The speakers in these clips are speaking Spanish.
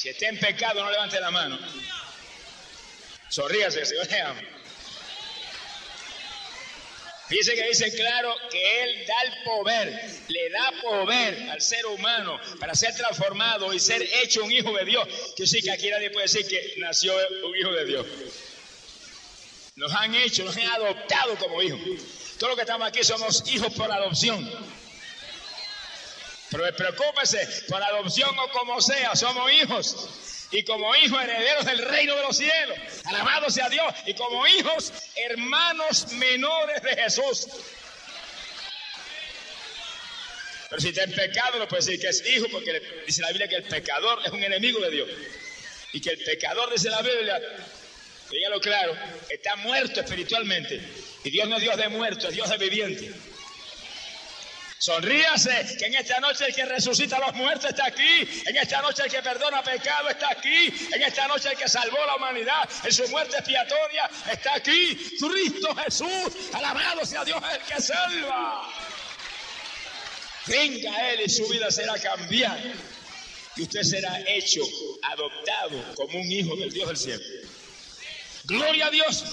Si está en pecado, no levante la mano. Sonríase, que se vea. Fíjese que dice claro que Él da el poder, le da poder al ser humano para ser transformado y ser hecho un hijo de Dios. Que sí, que aquí nadie puede decir que nació un hijo de Dios. Nos han hecho, nos han adoptado como hijos. Todos los que estamos aquí somos hijos por adopción. Pero preocúpese, por adopción o como sea, somos hijos. Y como hijos herederos del reino de los cielos. Alabado sea Dios. Y como hijos, hermanos menores de Jesús. Pero si está en pecado, no puede decir que es hijo, porque dice la Biblia que el pecador es un enemigo de Dios. Y que el pecador, dice la Biblia, dígalo claro, está muerto espiritualmente. Y Dios no es Dios de muertos, es Dios de viviente. Sonríase, que en esta noche el que resucita a los muertos está aquí. En esta noche el que perdona pecado está aquí. En esta noche el que salvó a la humanidad en su muerte expiatoria está aquí. Cristo Jesús, alabado sea Dios, el que salva. Venga a Él y su vida será cambiada. Y usted será hecho, adoptado como un hijo del Dios del cielo. Gloria a Dios.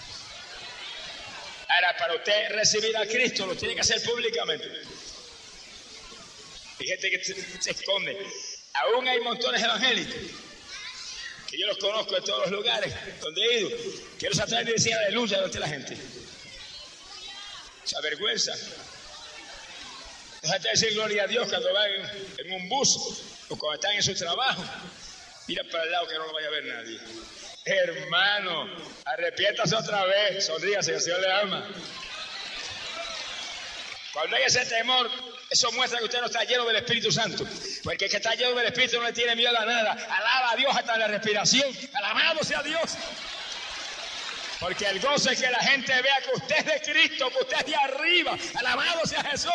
Ahora, para usted recibir a Cristo, lo tiene que hacer públicamente. Hay gente que se esconde. Aún hay montones evangélicos, que yo los conozco de todos los lugares donde he ido, que los atraen y decían aleluya delante de la gente. Se avergüenza. Déjate decir gloria a Dios cuando van en un bus o cuando están en su trabajo. Mira para el lado que no lo vaya a ver nadie. Hermano, arrepiéntase otra vez, sonríase, que el Señor le ama. Cuando hay ese temor, eso muestra que usted no está lleno del Espíritu Santo. Porque el que está lleno del Espíritu no le tiene miedo a nada. Alaba a Dios hasta la respiración. Alabado sea Dios. Porque el gozo es que la gente vea que usted es de Cristo, que usted es de arriba. Alabado sea Jesús.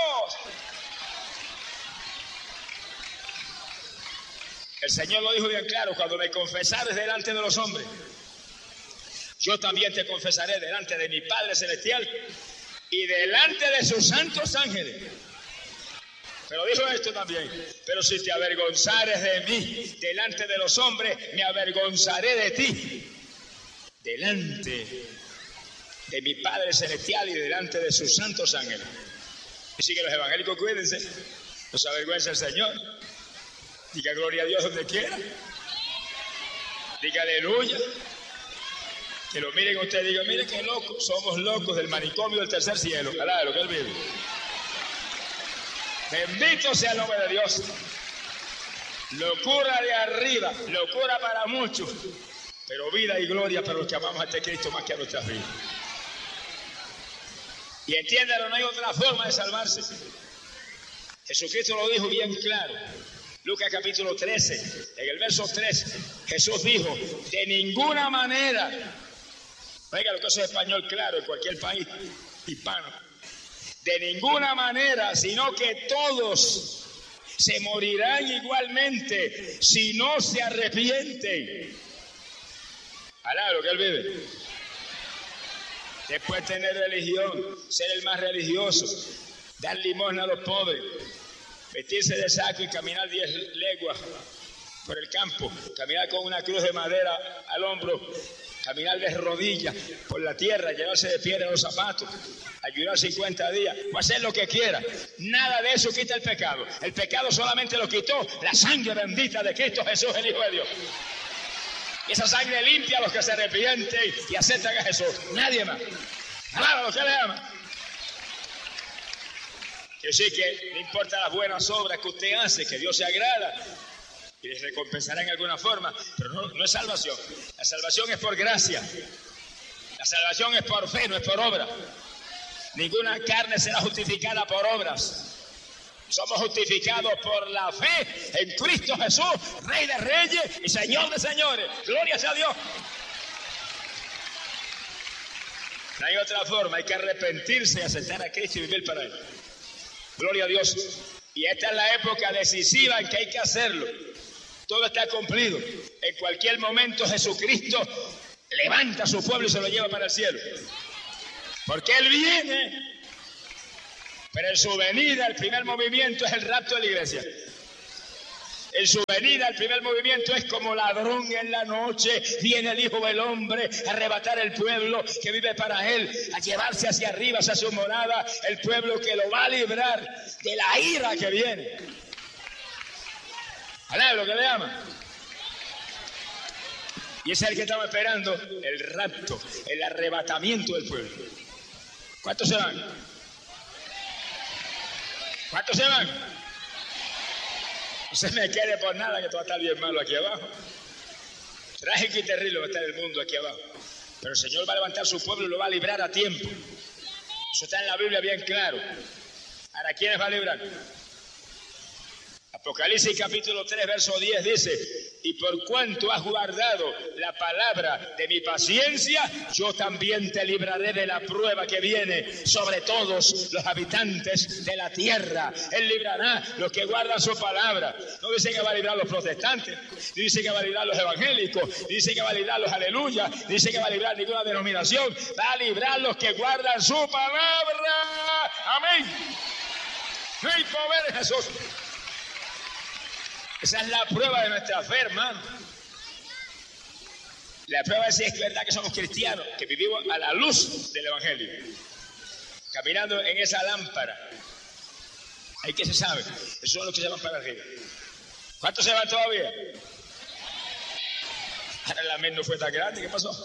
El Señor lo dijo bien claro: cuando me confesares delante de los hombres, yo también te confesaré delante de mi Padre Celestial y delante de sus santos ángeles. Pero dijo esto también: pero si te avergonzares de mí delante de los hombres, me avergonzaré de ti delante de mi Padre Celestial y delante de sus santos ángeles. Así que los evangélicos, cuídense, no se avergüenza el Señor. Diga gloria a Dios donde quiera. Diga aleluya. Que lo miren ustedes, diga, mire qué locos, somos locos del manicomio del tercer cielo. Alá, lo que Él vive. Bendito sea el nombre de Dios. Locura de arriba, locura para muchos, pero vida y gloria para los que amamos a este Cristo más que a nuestras vidas. Y entiéndalo, no hay otra forma de salvarse. Jesucristo lo dijo bien claro. Lucas capítulo 13, en el verso 3, Jesús dijo: de ninguna manera, oiga lo que eso es español claro en cualquier país hispano, de ninguna manera, sino que todos se morirán igualmente si no se arrepienten. Alá, lo que Él vive. Después tener religión, ser el más religioso, dar limosna a los pobres, vestirse de saco y caminar 10 leguas por el campo, caminar con una cruz de madera al hombro, caminar de rodillas por la tierra, llevarse de piedra los zapatos, ayudar 50 días, o hacer lo que quiera. Nada de eso quita el pecado. El pecado solamente lo quitó la sangre bendita de Cristo Jesús, el Hijo de Dios. Y esa sangre limpia a los que se arrepienten y aceptan a Jesús. Nadie más. Alaba a los que le aman. Yo sé que no importa las buenas obras que usted hace, que Dios se agrada y les recompensará en alguna forma, pero no es salvación. La salvación es por gracia. La salvación es por fe, no es por obra. Ninguna carne será justificada por obras. Somos justificados por la fe en Cristo Jesús, Rey de Reyes y Señor de Señores. Gloria sea a Dios. No hay otra forma, hay que arrepentirse y aceptar a Cristo y vivir para Él. Gloria a Dios. Y esta es la época decisiva en que hay que hacerlo. Todo está cumplido. En cualquier momento Jesucristo levanta a su pueblo y se lo lleva para el cielo. Porque Él viene. Pero en su venida, el primer movimiento es el rapto de la iglesia. En su venida, el primer movimiento es como ladrón en la noche. Viene el Hijo del Hombre a arrebatar el pueblo que vive para él, a llevarse hacia arriba, hacia su morada, el pueblo que lo va a librar de la ira que viene. ¿Alá lo que le llama? Y ese es el que estamos esperando, el rapto, el arrebatamiento del pueblo. ¿Cuántos se van? ¿Cuántos se van? No se me quede por nada que todo está bien malo aquí abajo. Trágico y terrible va a estar el mundo aquí abajo. Pero el Señor va a levantar su pueblo y lo va a librar a tiempo. Eso está en la Biblia bien claro. Ahora, ¿quiénes va a librar? Apocalipsis capítulo 3, verso 10 dice: y por cuanto has guardado la palabra de mi paciencia, yo también te libraré de la prueba que viene sobre todos los habitantes de la tierra. Él librará los que guardan su palabra. No dice que va a librar los protestantes, ni dice que va a librar los evangélicos, ni dice que va a librar los aleluya, ni dice que va a librar ninguna denominación. Va a librar los que guardan su palabra. Amén. No hay poder en Jesús. Esa es la prueba de nuestra fe, hermano. La prueba es si es verdad que somos cristianos, que vivimos a la luz del Evangelio, caminando en esa lámpara. Ahí que se sabe, esos son los que se van para arriba. ¿Cuántos se van todavía? Ahora el amén no fue tan grande, ¿qué pasó?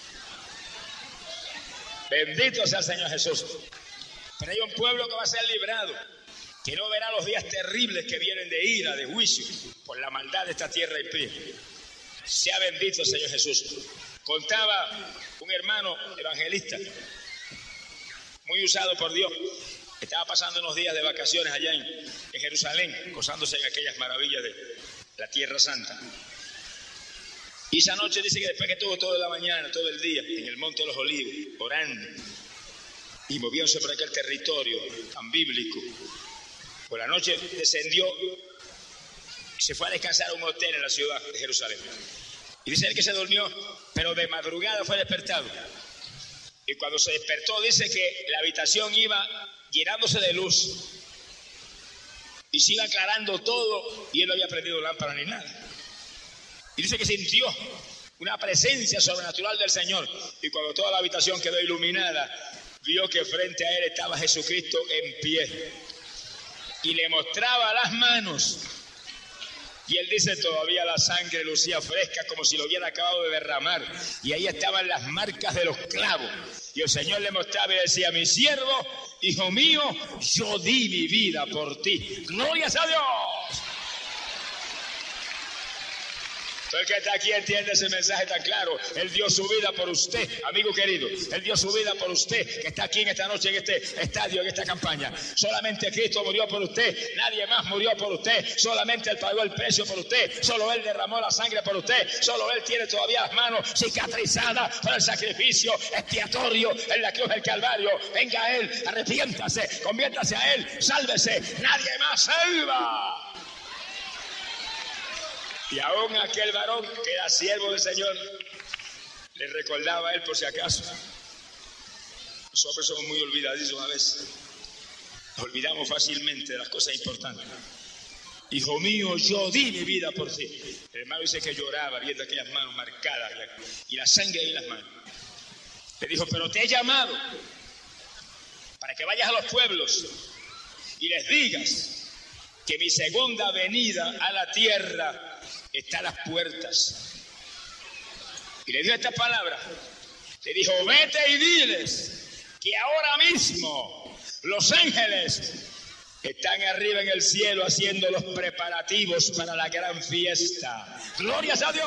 Bendito sea el Señor Jesús. Pero hay un pueblo que va a ser librado, que no verá los días terribles que vienen de ira, de juicio, por la maldad de esta tierra impía. Sea bendito el Señor Jesús. Contaba un hermano evangelista, muy usado por Dios, que estaba pasando unos días de vacaciones allá en Jerusalén, gozándose en aquellas maravillas de la Tierra Santa. Y esa noche dice que después que estuvo toda la mañana, todo el día, en el Monte de los Olivos, orando y moviéndose por aquel territorio tan bíblico, por la noche descendió y se fue a descansar a un hotel en la ciudad de Jerusalén. Y dice él que se durmió, pero de madrugada fue despertado. Y cuando se despertó dice que la habitación iba llenándose de luz y se iba aclarando todo, y él no había prendido lámpara ni nada. Y dice que sintió una presencia sobrenatural del Señor, y cuando toda la habitación quedó iluminada, vio que frente a él estaba Jesucristo en pie y le mostraba las manos. Y él dice, todavía la sangre lucía fresca como si lo hubiera acabado de derramar, y ahí estaban las marcas de los clavos. Y el Señor le mostraba y decía, mi siervo, hijo mío, yo di mi vida por ti. ¡Glorias a Dios! Todo el que está aquí entiende ese mensaje tan claro. Él dio su vida por usted, amigo querido. Él dio su vida por usted, que está aquí en esta noche, en este estadio, en esta campaña. Solamente Cristo murió por usted. Nadie más murió por usted. Solamente Él pagó el precio por usted. Solo Él derramó la sangre por usted. Solo Él tiene todavía las manos cicatrizadas por el sacrificio expiatorio en la cruz del Calvario. Venga a Él, arrepiéntase, conviértase a Él, sálvese. Nadie más salva. Y aún aquel varón que era siervo del Señor le recordaba a él por si acaso. Los hombres somos muy olvidadizos a veces. Nos olvidamos fácilmente de las cosas importantes. Hijo mío, yo di mi vida por ti. El hermano dice que lloraba viendo aquellas manos marcadas y la sangre ahí en las manos. Le dijo, pero te he llamado para que vayas a los pueblos y les digas que mi segunda venida a la tierra está a las puertas. Y le dio esta palabra. Le dijo, vete y diles que ahora mismo los ángeles están arriba en el cielo haciendo los preparativos para la gran fiesta. ¡Glorias a Dios!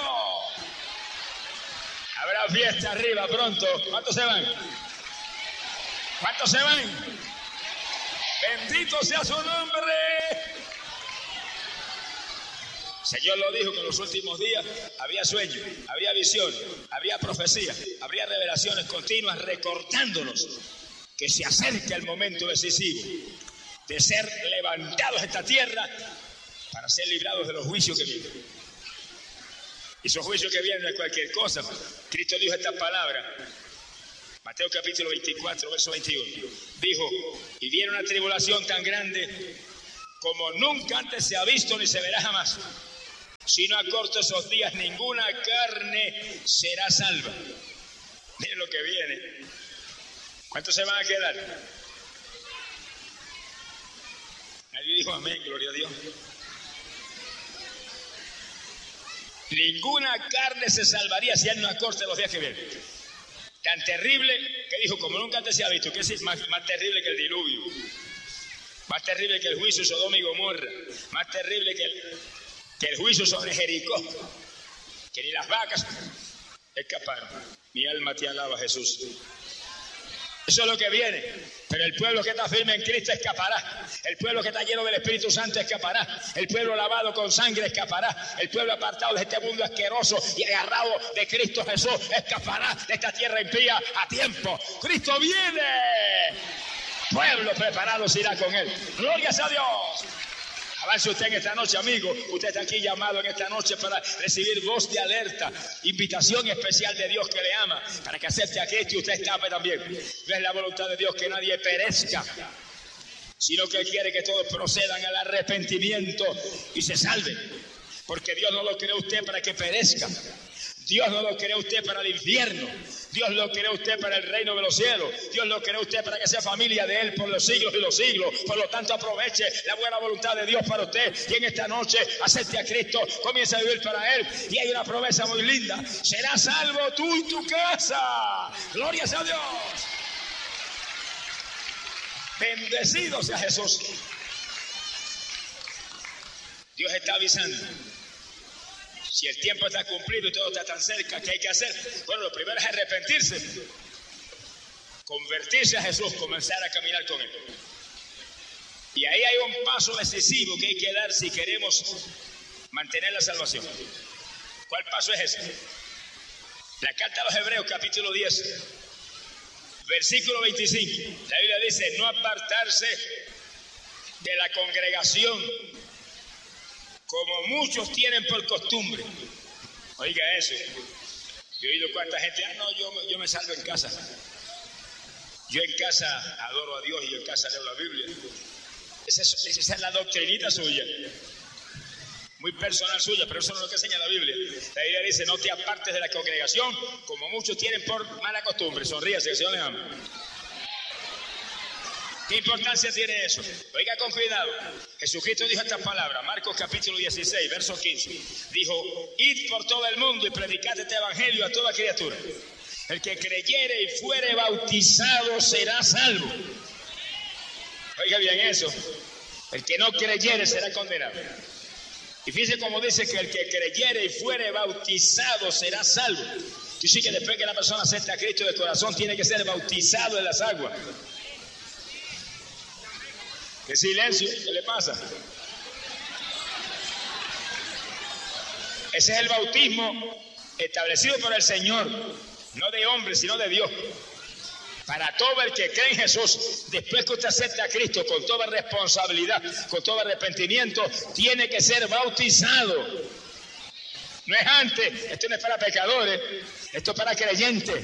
Habrá fiesta arriba pronto. ¿Cuántos se van? ¿Cuántos se van? Bendito sea su nombre. El Señor lo dijo que en los últimos días habría sueños, habría visiones, habría profecías, habría revelaciones continuas recordándonos que se acerca el momento decisivo de ser levantados de esta tierra para ser librados de los juicios que vienen. Y esos juicios que vienen no es cualquier cosa. Cristo dijo esta palabra, Mateo capítulo 24, verso 21. Dijo, y viene una tribulación tan grande como nunca antes se ha visto ni se verá jamás. Si no acorto esos días, ninguna carne será salva. Miren lo que viene. ¿Cuántos se van a quedar? Nadie dijo amén, gloria a Dios. Ninguna carne se salvaría si él no acorta los días que vienen. Tan terrible que dijo, como nunca antes se ha visto, que es más terrible que el diluvio, más terrible que el juicio de Sodoma y Gomorra, más terrible que el juicio sobre Jericó, que ni las vacas escaparon. Mi alma te alaba, Jesús. Eso es lo que viene, pero el pueblo que está firme en Cristo escapará, el pueblo que está lleno del Espíritu Santo escapará, el pueblo lavado con sangre escapará, el pueblo apartado de este mundo asqueroso y agarrado de Cristo Jesús escapará de esta tierra impía a tiempo. ¡Cristo viene! Pueblo preparado se irá con él. ¡Glorias a Dios! Avance usted en esta noche, amigo. Usted está aquí llamado en esta noche para recibir voz de alerta, invitación especial de Dios que le ama, para que acepte a Cristo y usted escape también. No es la voluntad de Dios que nadie perezca, sino que Él quiere que todos procedan al arrepentimiento y se salven. Porque Dios no lo creó usted para que perezca. Dios no lo creó usted para el infierno. Dios lo creó usted para el reino de los cielos. Dios lo creó usted para que sea familia de Él por los siglos y los siglos. Por lo tanto, aproveche la buena voluntad de Dios para usted. Y en esta noche, acepte a Cristo, comience a vivir para Él. Y hay una promesa muy linda. Serás salvo tú y tu casa. ¡Glorias a Dios! Bendecido sea Jesús. Dios está avisando. Si el tiempo está cumplido y todo está tan cerca, ¿qué hay que hacer? Bueno, lo primero es arrepentirse, convertirse a Jesús, comenzar a caminar con Él. Y ahí hay un paso decisivo que hay que dar si queremos mantener la salvación. ¿Cuál paso es ese? La carta a los Hebreos, capítulo 10, versículo 25. La Biblia dice, no apartarse de la congregación, como muchos tienen por costumbre. Oiga eso. Yo he oído cuánta gente, no, yo me salvo en casa. Yo en casa adoro a Dios y yo en casa leo la Biblia. Esa es la doctrinita suya. Muy personal suya, pero eso no es lo que enseña la Biblia. La Biblia dice, no te apartes de la congregación, como muchos tienen por mala costumbre. Sonríase, que el Señor les ama. ¿Qué importancia tiene eso? Oiga con cuidado. Jesucristo dijo estas palabras, Marcos capítulo 16, verso 15. Dijo, id por todo el mundo y predicad este evangelio a toda criatura. El que creyere y fuere bautizado será salvo. Oiga bien eso. El que no creyere será condenado. Y fíjese cómo dice que el que creyere y fuere bautizado será salvo. Tú sí que después que la persona acepta a Cristo de corazón tiene que ser bautizado en las aguas. ¿Qué silencio? ¿Qué le pasa? Ese es el bautismo establecido por el Señor, no de hombre, sino de Dios. Para todo el que cree en Jesús, después que usted acepta a Cristo con toda responsabilidad, con todo arrepentimiento, tiene que ser bautizado. No es antes, esto no es para pecadores, esto es para creyentes.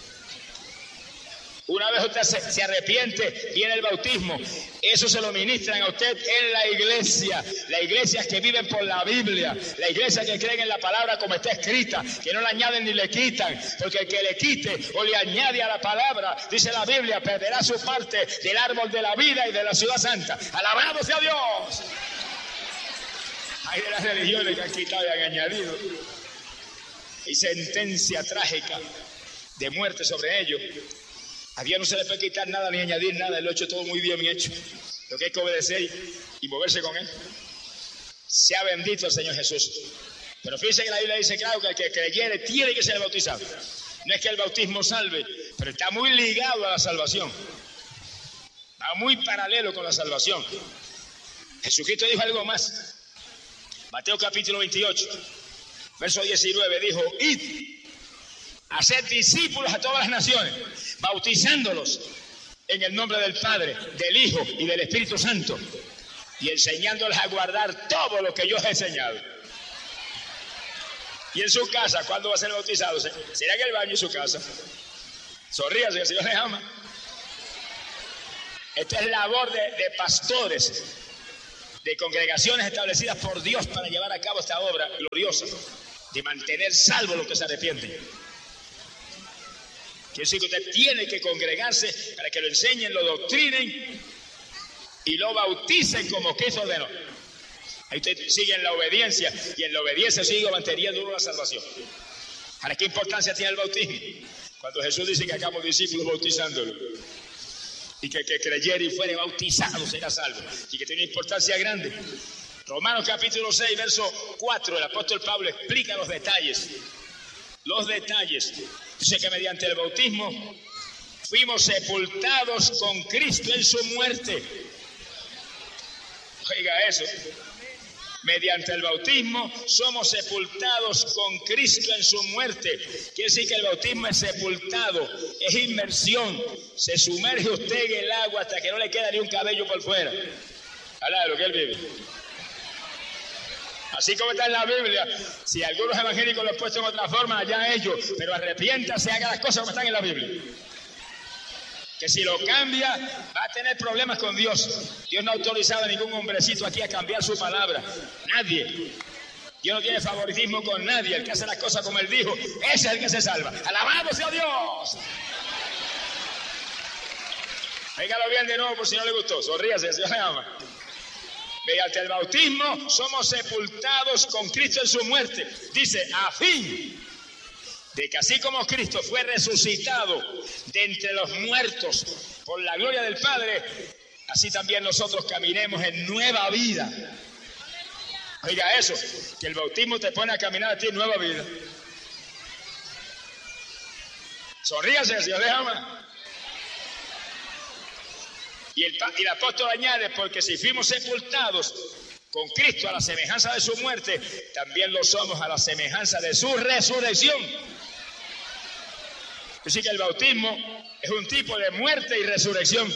Una vez usted se arrepiente, viene el bautismo. Eso se lo ministran a usted en la iglesia. Las iglesias que viven por la Biblia. Las iglesias que creen en la palabra como está escrita. Que no la añaden ni le quitan. Porque el que le quite o le añade a la palabra, dice la Biblia, perderá su parte del árbol de la vida y de la ciudad santa. ¡Alabado sea Dios! Hay de las religiones que han quitado y han añadido. Hay sentencia trágica de muerte sobre ellos. A Dios no se le puede quitar nada ni añadir nada, Él lo ha hecho todo muy bien hecho. Lo que hay que obedecer y moverse con Él. Sea bendito el Señor Jesús. Pero fíjense que la Biblia dice claro que el que creyere tiene que ser bautizado. No es que el bautismo salve, pero está muy ligado a la salvación. Va muy paralelo con la salvación. Jesucristo dijo algo más. Mateo capítulo 28, verso 19, dijo, id. Hacer discípulos a todas las naciones, bautizándolos en el nombre del Padre, del Hijo y del Espíritu Santo, y enseñándoles a guardar todo lo que yo os he enseñado. Y en su casa, ¿cuándo va a ser bautizado? ¿Será en el baño de su casa? Sonríase, que el Señor les ama. Esta es labor de pastores. de congregaciones establecidas por Dios para llevar a cabo esta obra gloriosa de mantener salvos los que se arrepienten. Quiere decir que usted tiene que congregarse para que lo enseñen, lo doctrinen y lo bauticen como Cristo ordenó. Ahí usted sigue en la obediencia, y en la obediencia sigue manteniendo uno la salvación. ¿Para qué importancia tiene el bautismo? Cuando Jesús dice que hagamos discípulos bautizándolo, y que creyere y fuere bautizado será salvo, y que tiene una importancia grande. Romanos capítulo 6, verso 4, el apóstol Pablo explica los detalles. Dice que mediante el bautismo fuimos sepultados con Cristo en su muerte. Oiga eso. Mediante el bautismo somos sepultados con Cristo en su muerte. Quiere decir que el bautismo es sepultado, es inmersión. Se sumerge usted en el agua hasta que no le queda ni un cabello por fuera. Habla de lo que él vive. Así como está en la Biblia. Si algunos evangélicos lo han puesto en otra forma, allá ellos, pero arrepiéntase, haga las cosas como están en la Biblia. Que si lo cambia, va a tener problemas con Dios. Dios no ha autorizado a ningún hombrecito aquí a cambiar su palabra. Nadie. Dios no tiene favoritismo con nadie. El que hace las cosas como Él dijo, ese es el que se salva. ¡Alabado sea Dios! Véngalo bien de nuevo por si no le gustó. Sonríase, Dios le ama. Mediante el bautismo somos sepultados con Cristo en su muerte. Dice, a fin de que así como Cristo fue resucitado de entre los muertos por la gloria del Padre, así también nosotros caminemos en nueva vida. Oiga eso, que el bautismo te pone a caminar a ti en nueva vida. Sonríase, Dios le ama. Y el apóstol añade, porque si fuimos sepultados con Cristo a la semejanza de su muerte, también lo somos a la semejanza de su resurrección. Así que el bautismo es un tipo de muerte y resurrección.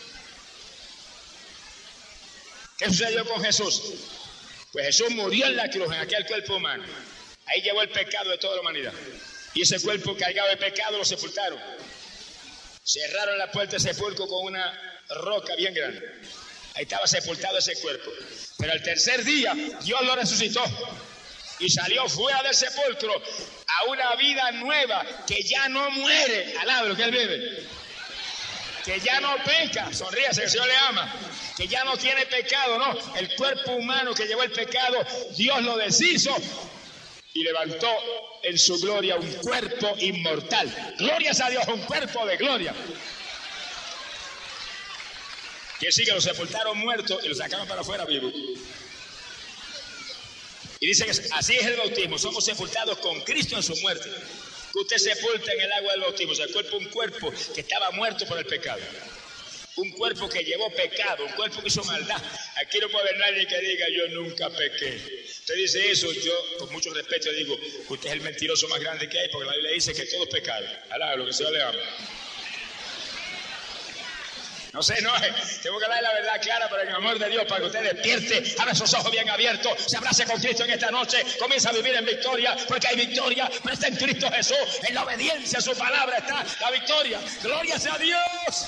¿Qué sucedió con Jesús? Pues Jesús murió en la cruz, en aquel cuerpo humano. Ahí llevó el pecado de toda la humanidad. Y ese cuerpo cargado de pecado lo sepultaron. Cerraron la puerta del sepulcro con una roca bien grande. Ahí estaba sepultado ese cuerpo. Pero al tercer día Dios lo resucitó y salió fuera del sepulcro a una vida nueva que ya no muere. Alaba lo que Él vive. Que ya no peca. Sonríase, que el Señor le ama. Que ya no tiene pecado, no. El cuerpo humano que llevó el pecado, Dios lo deshizo y levantó en su gloria un cuerpo inmortal. Glorias a Dios, un cuerpo de gloria. Quiere decir que lo sepultaron muertos y lo sacaron para afuera vivo. Y dice que así es el bautismo. Somos sepultados con Cristo en su muerte. Que usted sepulta en el agua del bautismo. O sea, un cuerpo que estaba muerto por el pecado. Un cuerpo que llevó pecado, un cuerpo que hizo maldad. Aquí no puede haber nadie que diga, yo nunca pequé. Usted dice eso, yo con mucho respeto digo, usted es el mentiroso más grande que hay, porque la Biblia dice que todo es pecado. Alá, lo que el Señor le ama. No sé, tengo que hablar la verdad clara para el amor de Dios, para que usted despierte, abra sus ojos bien abiertos, se abrace con Cristo en esta noche, comienza a vivir en victoria, porque hay victoria, pero está en Cristo Jesús, en la obediencia a su palabra está la victoria. ¡Gloria sea a Dios!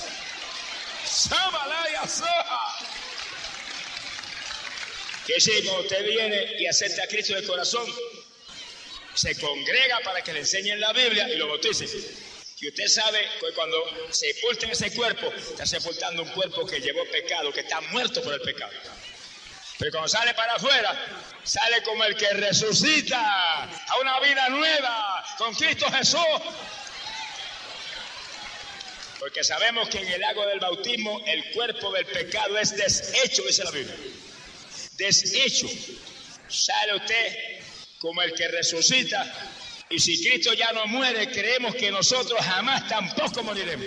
Que si cuando usted viene y acepta a Cristo de corazón, se congrega para que le enseñen la Biblia y lo bautice. Y usted sabe que cuando sepulten ese cuerpo, está sepultando un cuerpo que llevó pecado, que está muerto por el pecado. Pero cuando sale para afuera, sale como el que resucita a una vida nueva con Cristo Jesús. Porque sabemos que en el agua del bautismo el cuerpo del pecado es deshecho, dice la Biblia. Deshecho. Sale usted como el que resucita. Y si Cristo ya no muere, creemos que nosotros jamás tampoco moriremos.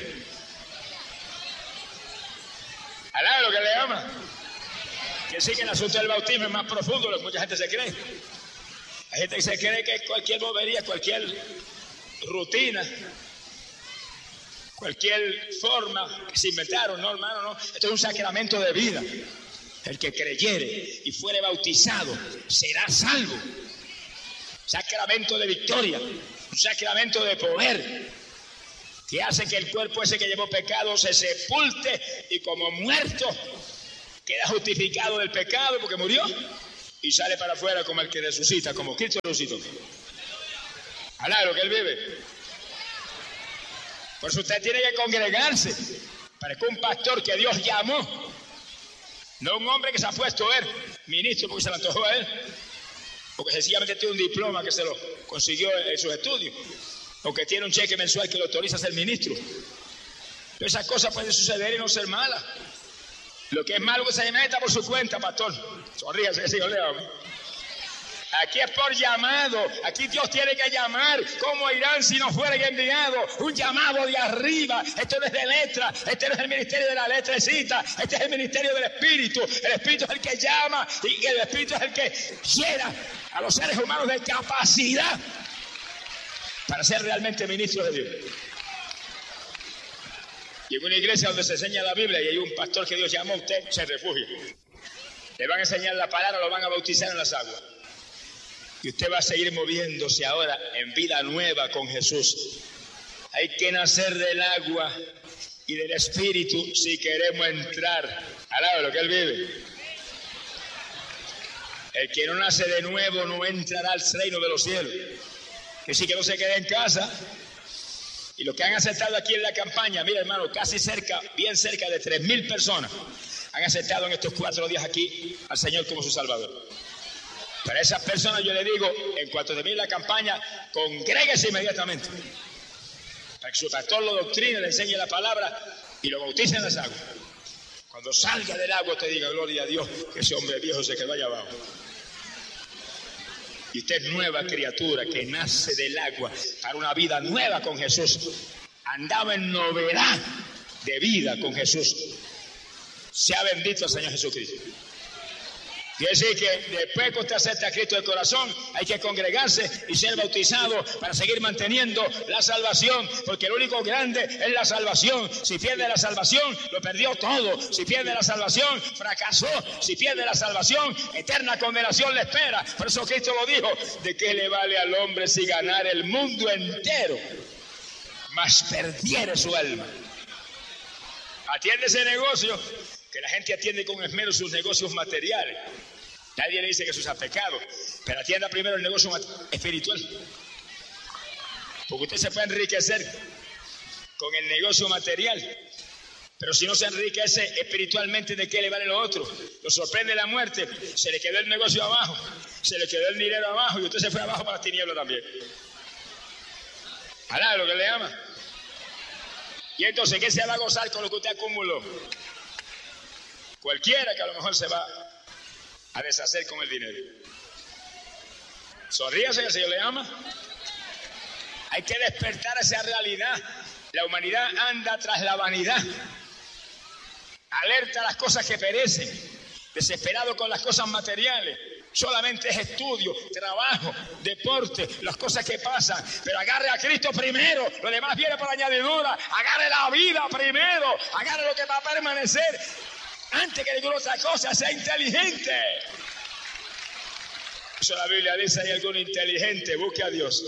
Alá lo que le ama. Que sí que el asunto del bautismo es más profundo de lo que mucha gente se cree. Hay gente que se cree que es cualquier bobería, cualquier rutina, cualquier forma que se inventaron. No, hermano, no. Esto es un sacramento de vida. El que creyere y fuere bautizado será salvo. Sacramento de victoria, un sacramento de poder que hace que el cuerpo ese que llevó pecado se sepulte y como muerto queda justificado del pecado porque murió y sale para afuera como el que resucita, como Cristo resucitó. Alá, lo que él vive. Por eso usted tiene que congregarse para que un pastor que Dios llamó, no un hombre que se ha puesto a él, ministro porque se le antojó a él, porque sencillamente tiene un diploma que se lo consiguió en sus estudios, o que tiene un cheque mensual que lo autoriza a ser ministro. Pero esas cosas pueden suceder y no ser malas. Lo que es malo que se meta por su cuenta, pastor. Sonríase que sigo leo. Aquí es por llamado. Aquí Dios tiene que llamar. ¿Cómo irán si no fueren enviados? Un llamado de arriba. Esto no es de letra. Este no es el ministerio de la letrecita. Este es el ministerio del Espíritu. El Espíritu es el que llama y el Espíritu es el que llena a los seres humanos de capacidad para ser realmente ministros de Dios. Y en una iglesia donde se enseña la Biblia y hay un pastor que Dios llamó, usted se refugia. Le van a enseñar la palabra, lo van a bautizar en las aguas. Y usted va a seguir moviéndose ahora en vida nueva con Jesús. Hay que nacer del agua y del Espíritu si queremos entrar al lado de lo que Él vive. El que no nace de nuevo no entrará al reino de los cielos. Que sí, que no se quede en casa. Y los que han aceptado aquí en la campaña, mira hermano, casi cerca, bien cerca de 3,000 personas han aceptado en estos 4 días aquí al Señor como su Salvador. Para esas personas yo le digo, en cuanto termine la campaña, congréguese inmediatamente. Para que su pastor lo doctrine, le enseñe la palabra y lo bautice en las aguas. Cuando salga del agua te diga, gloria a Dios, que ese hombre viejo se quedó allá abajo. Y usted es nueva criatura que nace del agua para una vida nueva con Jesús. Andaba en novedad de vida con Jesús. Sea bendito el Señor Jesucristo. Quiere decir que después que usted acepta a Cristo de corazón, hay que congregarse y ser bautizado para seguir manteniendo la salvación, porque lo único grande es la salvación. Si pierde la salvación, lo perdió todo. Si pierde la salvación, fracasó. Si pierde la salvación, eterna condenación le espera. Por eso Cristo lo dijo, ¿de qué le vale al hombre si ganar el mundo entero, mas perdiere su alma? Atiende ese negocio, que la gente atiende con esmero sus negocios materiales. Nadie le dice que eso sea pecado, pero atienda primero el negocio espiritual. Porque usted se puede enriquecer con el negocio material, pero si no se enriquece espiritualmente, ¿de qué le vale lo otro? Lo sorprende la muerte, se le quedó el negocio abajo, se le quedó el dinero abajo y usted se fue abajo para las tinieblas también. Alá, lo que le ama. Y entonces, ¿qué se va a gozar con lo que usted acumuló? Cualquiera que a lo mejor se va a deshacer con el dinero. Sonríase que el Señor le ama. Hay que despertar esa realidad. La humanidad anda tras la vanidad. Alerta a las cosas que perecen. Desesperado con las cosas materiales. Solamente es estudio, trabajo, deporte, las cosas que pasan. Pero agarre a Cristo primero. Lo demás viene por añadidura. Agarre la vida primero. Agarre lo que va a permanecer. Antes que ninguna otra cosa, sea inteligente. Eso la Biblia dice, hay alguno inteligente, busque a Dios.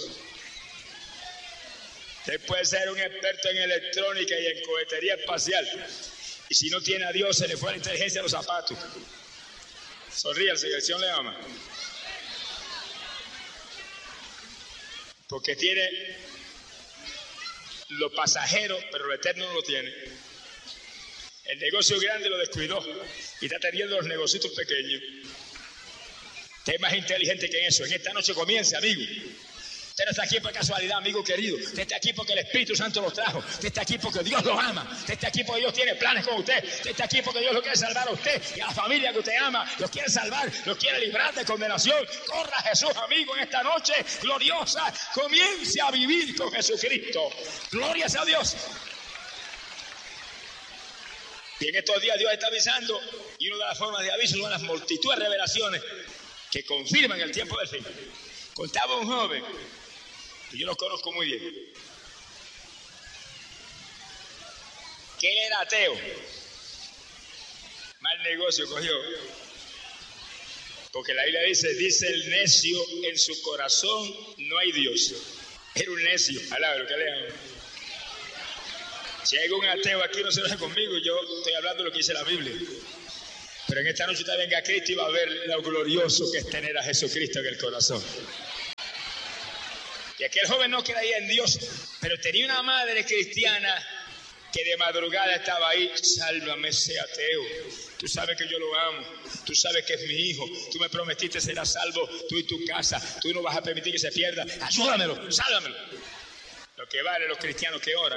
Usted puede ser un experto en electrónica y en cohetería espacial. Y si no tiene a Dios, se le fue la inteligencia a los zapatos. Sonríase, que el Señor le ama. Porque tiene lo pasajero, pero lo eterno no lo tiene. El negocio grande lo descuidó y está teniendo los negocios pequeños. Usted es más inteligente que eso. En esta noche comienza, amigo. Usted no está aquí por casualidad, amigo querido. Usted está aquí porque el Espíritu Santo lo trajo. Usted está aquí porque Dios lo ama. Usted está aquí porque Dios tiene planes con usted. Usted está aquí porque Dios lo quiere salvar a usted y a la familia que usted ama. Los quiere salvar, los quiere librar de condenación. Corra Jesús, amigo, en esta noche gloriosa. Comience a vivir con Jesucristo. Gloria sea a Dios. Y en estos días Dios está avisando, y una de las formas de aviso son las multitudes de revelaciones que confirman el tiempo del fin. Contaba un joven, y yo lo conozco muy bien, que él era ateo. Mal negocio cogió. Porque la Biblia dice el necio en su corazón no hay Dios. Era un necio, alaba lo que lean. Si hay un ateo aquí, no se enoje conmigo, yo estoy hablando de lo que dice la Biblia. Pero en esta noche usted venga a Cristo y va a ver lo glorioso que es tener a Jesucristo en el corazón. Y aquel joven no creía en Dios, pero tenía una madre cristiana que de madrugada estaba ahí. Sálvame, sea ateo. Tú sabes que yo lo amo. Tú sabes que es mi hijo. Tú me prometiste serás salvo, tú y tu casa. Tú no vas a permitir que se pierda. Ayúdamelo, sálvamelo. Lo que vale los cristianos que oran.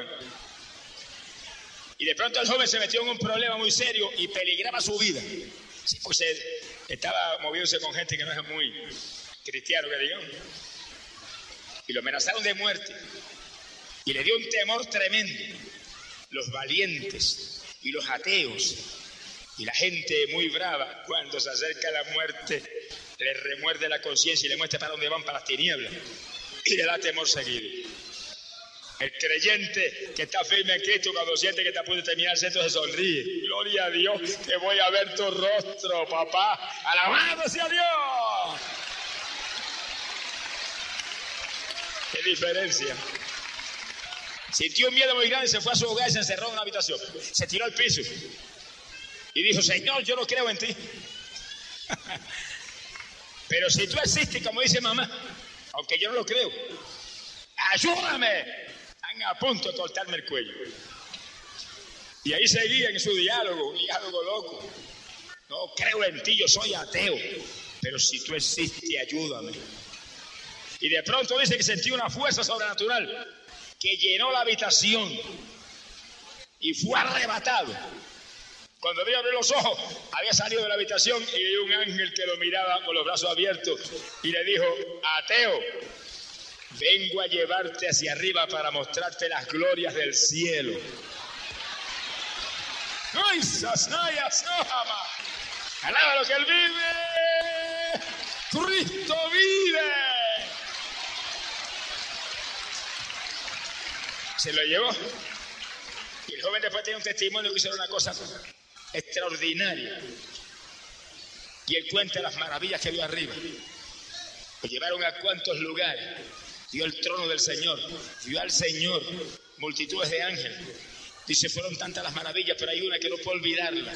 Y de pronto el joven se metió en un problema muy serio y peligraba su vida. Sí, pues estaba moviéndose con gente que no es muy cristiano, que digamos. Y lo amenazaron de muerte. Y le dio un temor tremendo. Los valientes y los ateos y la gente muy brava, cuando se acerca la muerte, le remuerde la conciencia y le muestra para dónde van, para las tinieblas. Y le da temor seguido. El creyente que está firme en Cristo, cuando siente que está a punto de terminar, se sonríe. Gloria a Dios, que voy a ver tu rostro, papá. Alabado sea Dios. ¡Qué diferencia! Sintió un miedo muy grande y se fue a su hogar y se encerró en una habitación. Se tiró al piso y dijo: Señor, yo no creo en ti. Pero si tú existes, como dice mamá, aunque yo no lo creo, ayúdame. Están a punto de cortarme el cuello. Y ahí seguía en su diálogo, un diálogo loco. No creo en ti, yo soy ateo. Pero si tú existes, ayúdame. Y de pronto dice que sentí una fuerza sobrenatural que llenó la habitación y fue arrebatado. Cuando Dios abrió los ojos, había salido de la habitación y vio un ángel que lo miraba con los brazos abiertos y le dijo: ateo, vengo a llevarte hacia arriba para mostrarte las glorias del cielo. Alaba lo que él vive. Cristo vive. Se lo llevó. Y el joven después tenía un testimonio que hizo una cosa extraordinaria. Y él cuenta las maravillas que vio arriba. Lo llevaron a cuantos lugares. Vio el trono del Señor. Vio al Señor. Multitudes de ángeles. Dice, fueron tantas las maravillas, pero hay una que no puedo olvidarla.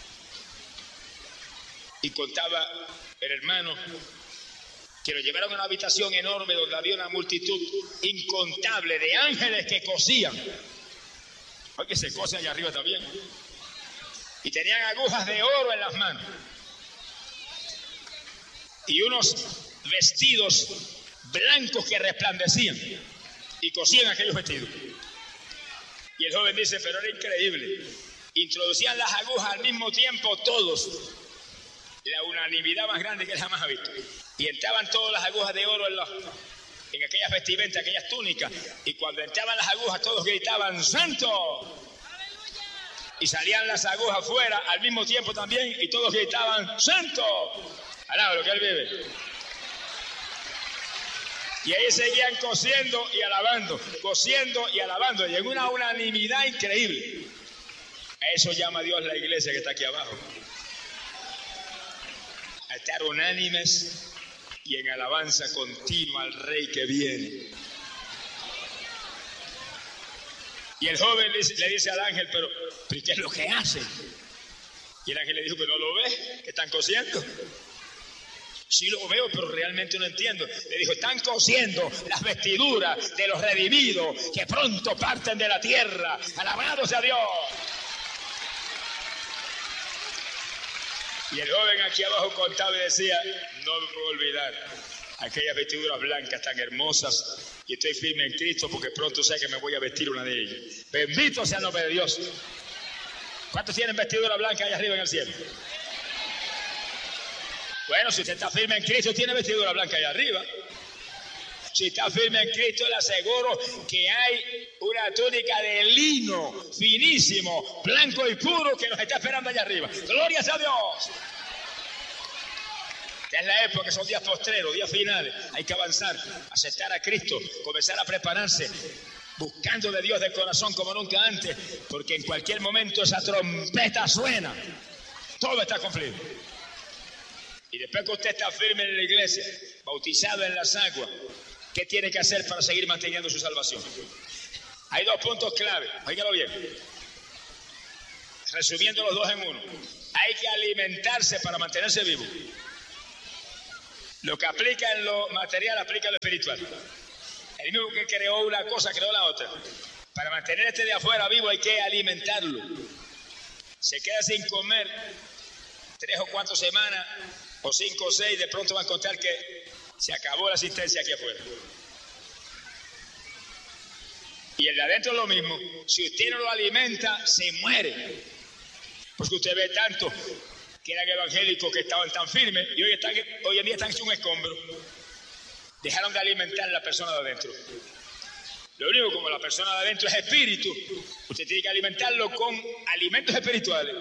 Y contaba el hermano que lo llevaron a una habitación enorme donde había una multitud incontable de ángeles que cosían. Oye, se cose allá arriba también. Y tenían agujas de oro en las manos. Y unos vestidos blancos que resplandecían. Y cosían aquellos vestidos. Y el joven dice, pero era increíble. Introducían las agujas al mismo tiempo todos. La unanimidad más grande que jamás ha visto. Y entraban todas las agujas de oro en aquellas vestimentas, aquellas túnicas. Y cuando entraban las agujas todos gritaban, ¡Santo! Y salían las agujas fuera al mismo tiempo también y todos gritaban, ¡Santo! Alaba lo que él vive. Y ahí seguían cosiendo y alabando, cosiendo y alabando. Y en una unanimidad increíble. A eso llama Dios la iglesia que está aquí abajo. A estar unánimes y en alabanza continua al Rey que viene. Y el joven le dice al ángel, pero ¿qué es lo que hacen? Y el ángel le dijo, ¿pero no lo ves? ¿Que están cosiendo? Sí lo veo, pero realmente no entiendo. Le dijo, están cosiendo las vestiduras de los redimidos que pronto parten de la tierra. ¡Alabado sea Dios! Y el joven aquí abajo contaba y decía, no me puedo olvidar aquellas vestiduras blancas tan hermosas y estoy firme en Cristo porque pronto sé que me voy a vestir una de ellas. Bendito sea el nombre de Dios. ¿Cuántos tienen vestidura blanca allá arriba en el cielo? Bueno, si usted está firme en Cristo, tiene vestidura blanca allá arriba. Si está firme en Cristo, le aseguro que hay una túnica de lino finísimo, blanco y puro que nos está esperando allá arriba. ¡Gloria a Dios! Esta es la época, son días postreros, días finales. Hay que avanzar, aceptar a Cristo, comenzar a prepararse, buscando de Dios de corazón como nunca antes, porque en cualquier momento esa trompeta suena. Todo está cumplido. Y después que usted está firme en la iglesia, bautizado en las aguas, ¿qué tiene que hacer para seguir manteniendo su salvación? Hay dos puntos clave, óigalo bien. Resumiendo los dos en uno. Hay que alimentarse para mantenerse vivo. Lo que aplica en lo material, aplica en lo espiritual. El mismo que creó una cosa, creó la otra. Para mantener este de afuera vivo hay que alimentarlo. Se queda sin comer 3 o 4 semanas, o 5 o 6, de pronto va a encontrar que se acabó la asistencia aquí afuera. Y el de adentro es lo mismo. Si usted no lo alimenta, se muere. Porque usted ve tanto que eran evangélicos que estaban tan firmes y hoy en día están en un escombro. Dejaron de alimentar a la persona de adentro. Lo único, como la persona de adentro es espíritu, usted tiene que alimentarlo con alimentos espirituales.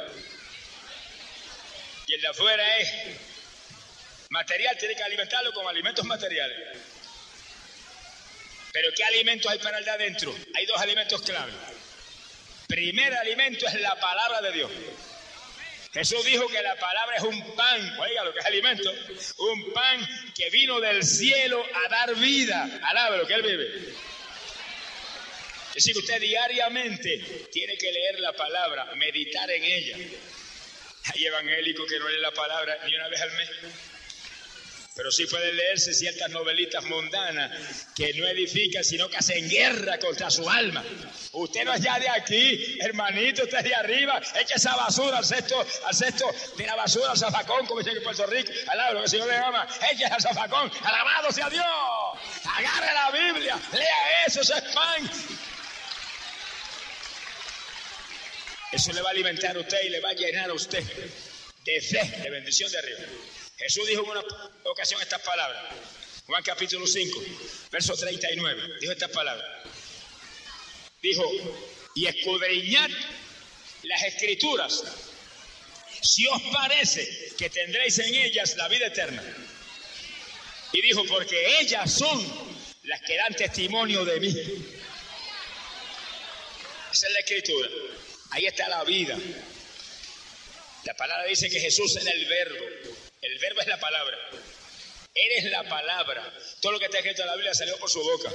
Y el de afuera es material, tiene que alimentarlo con alimentos materiales. Pero ¿qué alimentos hay para el de adentro? Hay 2 alimentos clave. Primer alimento es la palabra de Dios. Jesús dijo que la palabra es un pan, oiga lo que es alimento, un pan que vino del cielo a dar vida. Alabe lo que él vive. Es decir, usted diariamente tiene que leer la palabra, meditar en ella. Hay evangélicos que no leen la palabra ni una vez al mes. Pero sí pueden leerse ciertas novelitas mundanas que no edifican, sino que hacen guerra contra su alma. Usted no es ya de aquí, hermanito, usted es de arriba. Eche esa basura al cesto de la basura, al zafacón, como dicen en Puerto Rico. Alaba lo que el Señor le llama. Eche al zafacón, alabado sea Dios. Agarre la Biblia, lea eso, ese es pan. Eso le va a alimentar a usted y le va a llenar a usted de fe, de bendición de arriba. Jesús dijo en una ocasión estas palabras. Juan capítulo 5, verso 39. Dijo estas palabras. Dijo, y escudriñad las escrituras, si os parece que tendréis en ellas la vida eterna. Y dijo, porque ellas son las que dan testimonio de mí. Esa es la escritura. Ahí está la vida. La palabra dice que Jesús era el verbo. El verbo es la palabra. Eres la palabra. Todo lo que está escrito en la Biblia salió por su boca.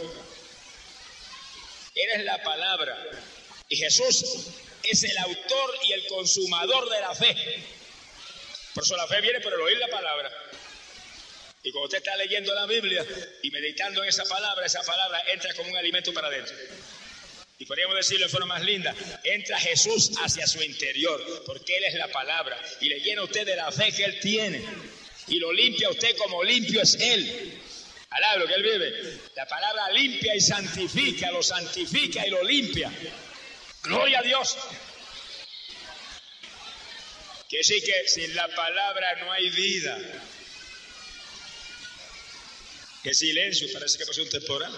Eres la palabra. Y Jesús es el autor y el consumador de la fe. Por eso la fe viene por el oír la palabra. Y cuando usted está leyendo la Biblia y meditando en esa palabra entra como un alimento para adentro. Y podríamos decirlo de forma más linda, entra Jesús hacia su interior, porque Él es la palabra, y le llena a usted de la fe que Él tiene, y lo limpia a usted como limpio es Él. Alaba lo que Él vive. La palabra limpia y santifica, lo santifica y lo limpia. Gloria a Dios. Quiere decir que sin la palabra no hay vida. Qué silencio, parece que pasó un temporal.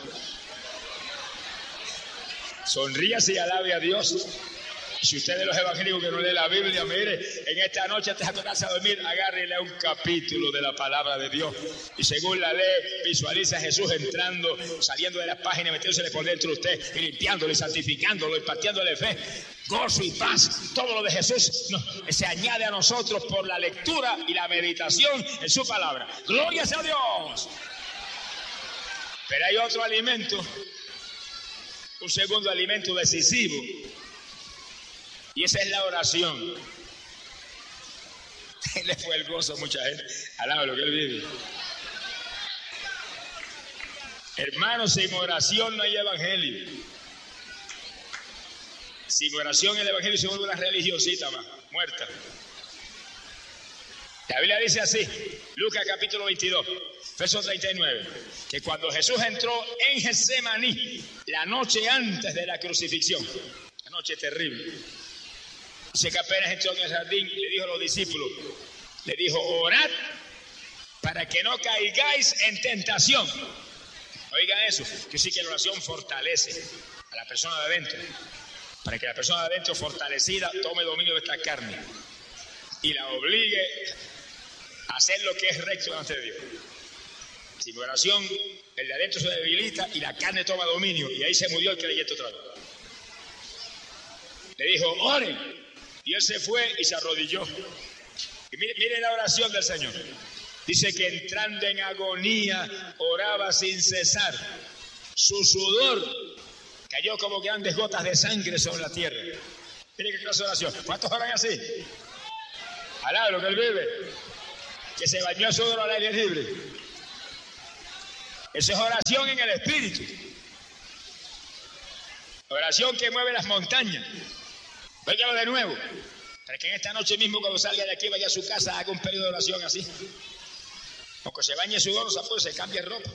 Sonríase y alabe a Dios. Si usted de los evangélicos que no lee la Biblia, mire, en esta noche antes de acostarse a dormir, agarre y lea un capítulo de la palabra de Dios. Y según la lee, visualiza a Jesús entrando, saliendo de las páginas, metiéndose por dentro de usted, y limpiándolo y santificándolo, impartiéndole fe, gozo y paz. Todo lo de Jesús se añade a nosotros por la lectura y la meditación en su palabra. ¡Gloria sea a Dios! Pero hay otro alimento, un segundo alimento decisivo, y esa es la oración. Le fue el gozo a mucha gente. Alaba lo que Él vive. Hermanos, sin oración no hay evangelio. Sin oración el evangelio se vuelve una religiosita más, muerta. La Biblia dice así, Lucas capítulo 22, verso 39, que cuando Jesús entró en Getsemaní, la noche antes de la crucifixión, la noche terrible, dice que apenas entró en el jardín, le dijo a los discípulos, le dijo, orad para que no caigáis en tentación. Oiga eso, que sí que la oración fortalece a la persona de adentro, para que la persona de adentro fortalecida tome dominio de esta carne y la obligue a hacer lo que es recto delante de Dios. Sin oración, el de adentro se debilita y la carne toma dominio, y ahí se murió el creyente otra vez. Le dijo, oren, y él se fue y se arrodilló. Y mire la oración del Señor. Dice que entrando en agonía, oraba sin cesar. Su sudor cayó como grandes gotas de sangre sobre la tierra. Mire qué clase de oración. ¿Cuántos oran así? Alaba lo que él vive. Que se bañó sudor al aire libre. Esa es oración en el espíritu. Oración que mueve las montañas. Óigalo de nuevo. Para que en esta noche mismo, cuando salga de aquí, vaya a su casa, haga un periodo de oración así. Aunque se bañe sudor, se cambie ropa.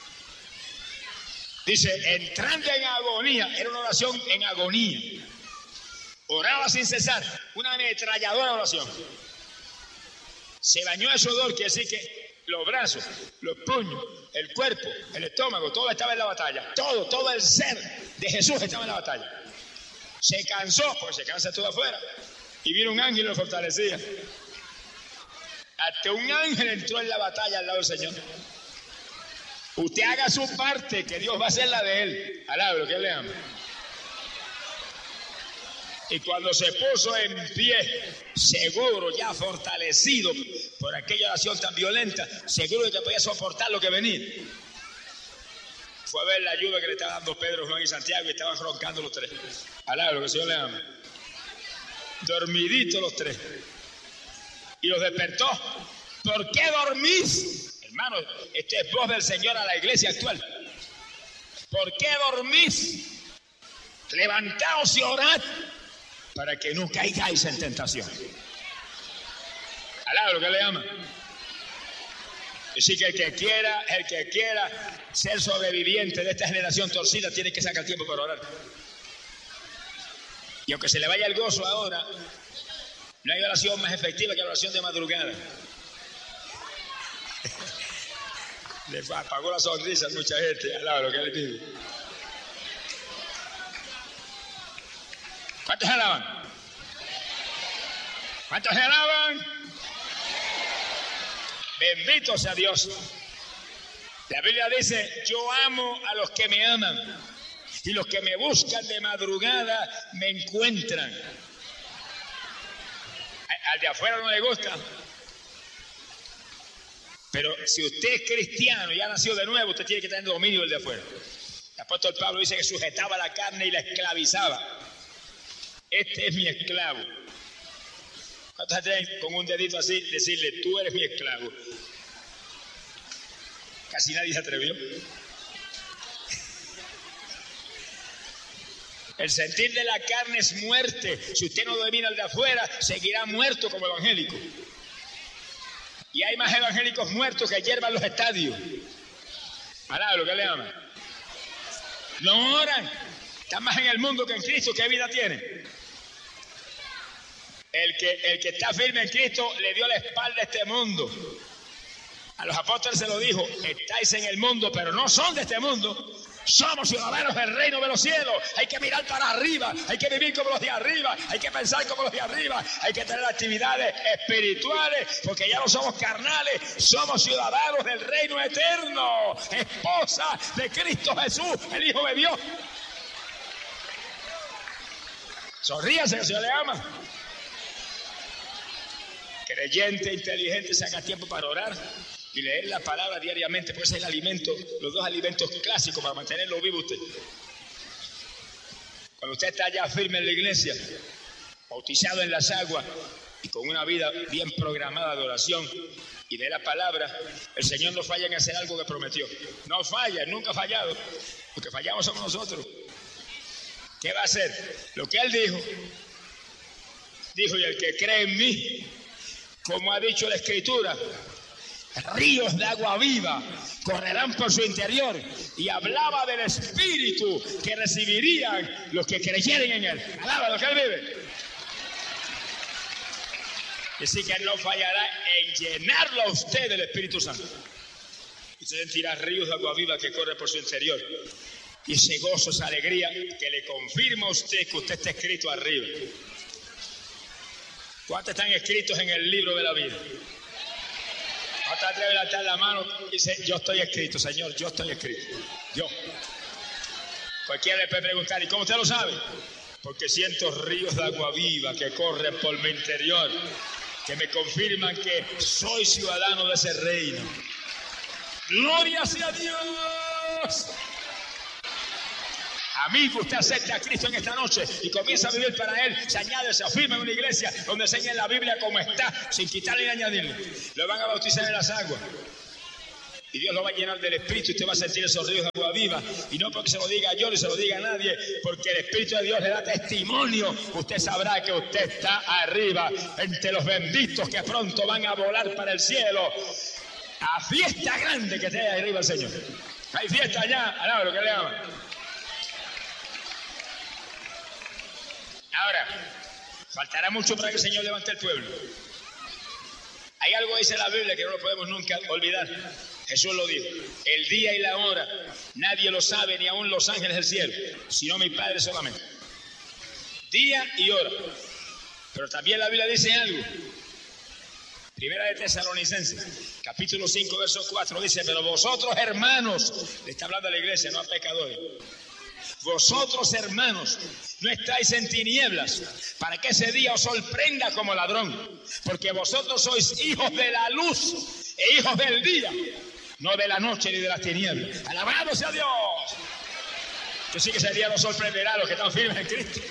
Dice, entrando en agonía. Era una oración en agonía. Oraba sin cesar. Una ametralladora oración. Se bañó de sudor, quiere decir que los brazos, los puños, el cuerpo, el estómago, todo estaba en la batalla. Todo el ser de Jesús estaba en la batalla. Se cansó, porque se cansa todo afuera. Y vino un ángel y lo fortalecía. Hasta un ángel entró en la batalla al lado del Señor. Usted haga su parte, que Dios va a hacer la de él. Alabro, que él le ama. Y cuando se puso en pie, seguro, ya fortalecido por aquella oración tan violenta, seguro de que podía soportar lo que venía, fue a ver la ayuda que le estaba dando Pedro, Juan y Santiago, y estaban roncando los tres. Alabro, que el Señor le ama. Dormiditos los tres. Y los despertó. ¿Por qué dormís? Hermano, este es voz del Señor a la iglesia actual. ¿Por qué dormís? Levantaos y orad para que no caigáis en tentación. Alabro que le ama. Así que el que quiera ser sobreviviente de esta generación torcida tiene que sacar tiempo para orar. Y aunque se le vaya el gozo ahora, no hay oración más efectiva que la oración de madrugada. Le apagó la sonrisa a mucha gente. Alabro que le pide. ¿Cuántos se alaban? ¿Cuántos se alaban? Bendito sea Dios. La Biblia dice, yo amo a los que me aman y los que me buscan de madrugada me encuentran. Al de afuera no le gusta. Pero si usted es cristiano y ha nacido de nuevo, usted tiene que tener dominio del de afuera. El apóstol Pablo dice que sujetaba la carne y la esclavizaba. Este es mi esclavo. ¿Cuántos atreven con un dedito así decirle, tú eres mi esclavo? Casi nadie se atrevió. El sentir de la carne es muerte. Si usted no domina el de afuera, seguirá muerto como evangélico. Y hay más evangélicos muertos que hierban los estadios. Alabro que le ama. No oran. Están más en el mundo que en Cristo. ¿Qué vida tienen? El que está firme en Cristo le dio la espalda a este mundo. A los apóstoles se lo dijo, estáis en el mundo, pero no son de este mundo. Somos ciudadanos del reino de los cielos. Hay que mirar para arriba, hay que vivir como los de arriba, hay que pensar como los de arriba, hay que tener actividades espirituales, porque ya no somos carnales, somos ciudadanos del reino eterno, esposa de Cristo Jesús, el Hijo de Dios. Sonríase, que el Señor le ama. Creyente, inteligente, saca tiempo para orar y leer la palabra diariamente, porque ese es el alimento, los dos alimentos clásicos para mantenerlo vivo usted. Cuando usted está ya firme en la iglesia, bautizado en las aguas y con una vida bien programada de oración y de la palabra, el Señor no falla en hacer algo que prometió. No falla, nunca ha fallado. Lo que fallamos somos nosotros. ¿Qué va a hacer? Lo que Él dijo, y el que cree en mí, como ha dicho la Escritura, ríos de agua viva correrán por su interior. Y hablaba del Espíritu que recibirían los que creyeren en Él. Alaba lo que Él vive. Así que Él no fallará en llenarlo a usted del Espíritu Santo. Y usted sentirá ríos de agua viva que corren por su interior. Y ese gozo, esa alegría que le confirma a usted que usted está escrito arriba. ¿Cuántos están escritos en el libro de la vida? ¿Cuántos atreven a levantar la mano y dice, yo estoy escrito, Señor, yo estoy escrito? Yo. Cualquiera le puede preguntar, ¿y cómo usted lo sabe? Porque siento ríos de agua viva que corren por mi interior, que me confirman que soy ciudadano de ese reino. ¡Gloria sea a Dios! Amigo, usted acepta a Cristo en esta noche y comienza a vivir para Él. Se añade, se afirma en una iglesia donde enseñan la Biblia como está, sin quitarle ni añadirle. Lo van a bautizar en las aguas. Y Dios lo va a llenar del Espíritu y usted va a sentir esos ríos de agua viva. Y no porque se lo diga yo ni se lo diga a nadie, porque el Espíritu de Dios le da testimonio. Usted sabrá que usted está arriba, entre los benditos que pronto van a volar para el cielo. A fiesta grande que esté arriba el Señor. Hay fiesta allá, alaba lo que le aman. Ahora, faltará mucho para que el Señor levante el pueblo. Hay algo que dice la Biblia que no lo podemos nunca olvidar. Jesús lo dijo: el día y la hora nadie lo sabe, ni aun los ángeles del cielo, sino mi Padre solamente. Día y hora. Pero también la Biblia dice algo. Primera de Tesalonicenses, capítulo 5, verso 4, dice: pero vosotros, hermanos, le está hablando a la iglesia, no a pecadores. Vosotros, hermanos, no estáis en tinieblas, para que ese día os sorprenda como ladrón, porque vosotros sois hijos de la luz e hijos del día, no de la noche ni de las tinieblas. ¡Alabado sea Dios! Yo sí que ese día nos sorprenderá a los que están firmes en Cristo.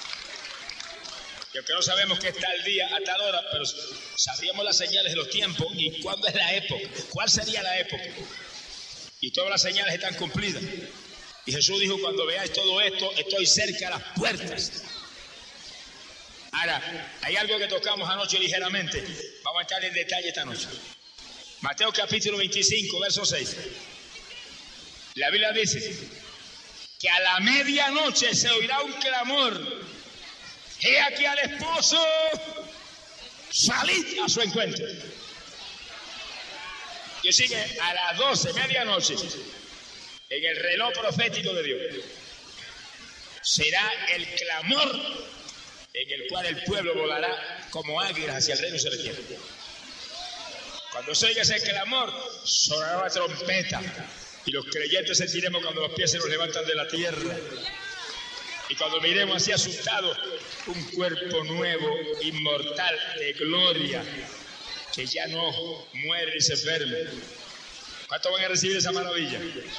Y aunque no sabemos que está el día a tal hora, pero sabríamos las señales de los tiempos y cuándo es la época, cuál sería la época. Y todas las señales están cumplidas. Y Jesús dijo: cuando veáis todo esto, estoy cerca a las puertas. Ahora, hay algo que tocamos anoche ligeramente. Vamos a entrar en detalle esta noche. Mateo capítulo 25, verso 6. La Biblia dice que a la medianoche se oirá un clamor: he aquí al esposo, salid a su encuentro. Y sigue a las 12, medianoche, en el reloj profético de Dios, será el clamor en el cual el pueblo volará como águilas hacia el reino celestial. Cuando se oiga ese clamor, sonará la trompeta y los creyentes sentiremos cuando los pies se nos levantan de la tierra. Y cuando miremos así asustados, un cuerpo nuevo, inmortal, de gloria, que ya no muere ni se enferma. ¿Cuántos van a recibir esa maravilla?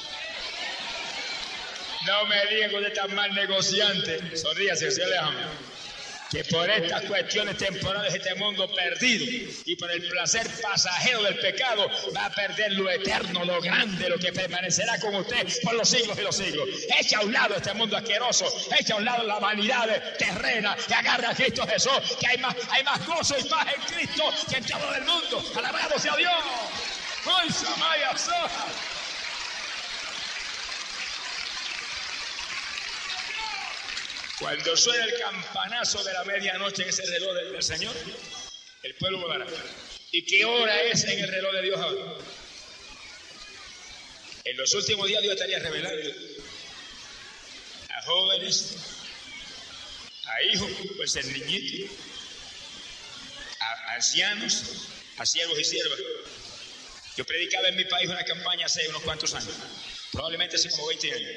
No me digan que usted está mal negociante. Sonríase, que se le ama. Que por estas cuestiones temporales de este mundo perdido y por el placer pasajero del pecado va a perder lo eterno, lo grande, lo que permanecerá con usted por los siglos y los siglos. Echa a un lado este mundo asqueroso, echa a un lado la vanidad terrena, que agarra a Cristo Jesús, que hay más gozo y paz en Cristo que en todo el mundo. ¡Alabado sea Dios! ¡Ay, Samaya Soja! Cuando suena el campanazo de la medianoche en ese reloj del Señor, el pueblo volará. ¿Y qué hora es en el reloj de Dios ahora? En los últimos días Dios estaría revelando a jóvenes, a hijos, puede ser niñitos, a ancianos, a siervos y siervas. Yo predicaba en mi país una campaña hace unos cuantos años, probablemente hace como 20 años.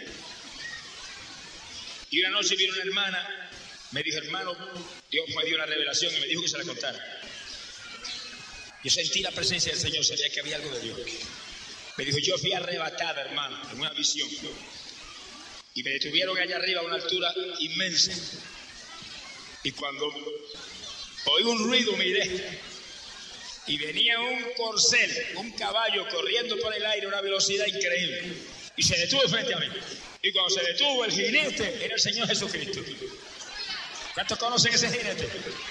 Y una noche vino una hermana, me dijo: hermano, Dios me dio una revelación y me dijo que se la contara. Yo sentí la presencia del Señor, sabía que había algo de Dios. Me dijo: yo fui arrebatada, hermano, en una visión. Y me detuvieron allá arriba a una altura inmensa. Y cuando oí un ruido, miré. Y venía un corcel, un caballo corriendo por el aire a una velocidad increíble. Y se detuvo frente a mí. Y cuando se detuvo, el jinete era el Señor Jesucristo. ¿Cuántos conocen ese jinete?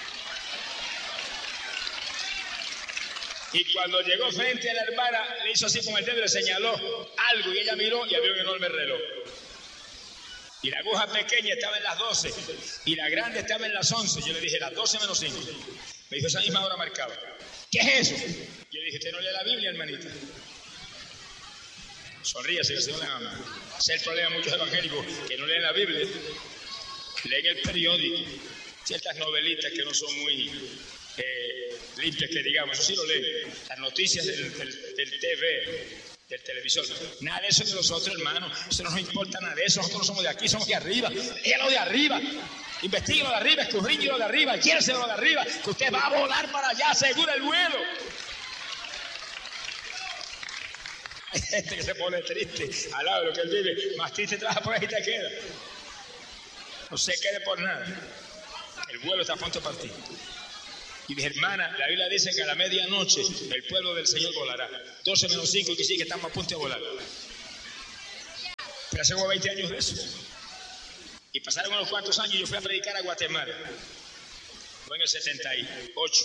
Y cuando llegó frente a la hermana, le hizo así con el dedo y le señaló algo. Y ella miró y había un enorme reloj. Y la aguja pequeña estaba en las 12 y la grande estaba en las 11. Yo le dije: las 12 menos 5. Me dijo: esa misma hora marcaba. ¿Qué es eso? Yo le dije: ¿usted no lee la Biblia, hermanita? Sonríase, que el Señor le ama. Ese es el problema de muchos evangélicos que no leen la Biblia, leen el periódico, ciertas novelitas que no son muy limpias, que digamos, eso sí lo leen, las noticias del TV, del televisor. Nada de eso de nosotros, hermanos, eso no nos importa nada de eso. Nosotros no somos de aquí, somos de arriba. Es lo de arriba. Investigue lo de arriba, escudriñe lo de arriba, quiérese lo de arriba, que usted va a volar para allá, asegura el vuelo. Hay gente que se pone triste al lado de lo que él vive, más triste trabaja por ahí y te queda. no se quede por nada. El vuelo está a punto de partir. Y dije, hermana, la Biblia dice que a la medianoche el pueblo del Señor volará. 12 menos 5, y que sí, que estamos a punto de volar. Pero hace como 20 años de eso. Y pasaron unos cuantos años y yo fui a predicar a Guatemala. Fue en el 78.